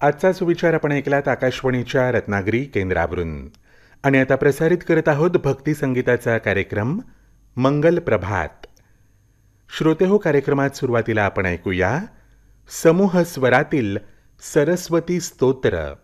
आजचा सुविचार आपण ऐकलात आकाशवाणीच्या रत्नागिरी केंद्रावरून. आणि आता प्रसारित करत आहोत भक्ती संगीताचा कार्यक्रम मंगल प्रभात. श्रोते हो, कार्यक्रमात सुरुवातीला आपण ऐकूया समूह स्वरातील सरस्वती स्तोत्र.